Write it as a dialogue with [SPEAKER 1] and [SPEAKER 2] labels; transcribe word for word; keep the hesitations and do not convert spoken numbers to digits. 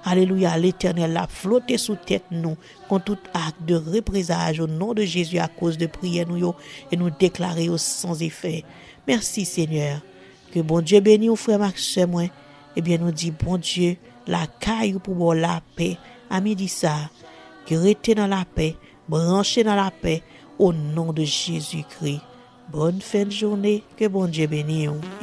[SPEAKER 1] Alléluia, l'Éternel l'a flotté sous tête nous contre tout acte de représailles au nom de Jésus à cause de prière nous yo, et nous déclarer au sans effet. Merci Seigneur. Que bon Dieu bénisse au frère Maxime moi. Eh bien nous dit bon Dieu la caille pour bon la paix. À midi ça, que rester dans la paix, brancher dans la paix au nom de Jésus-Christ. Bonne fin de journée, que bon Dieu bénisse.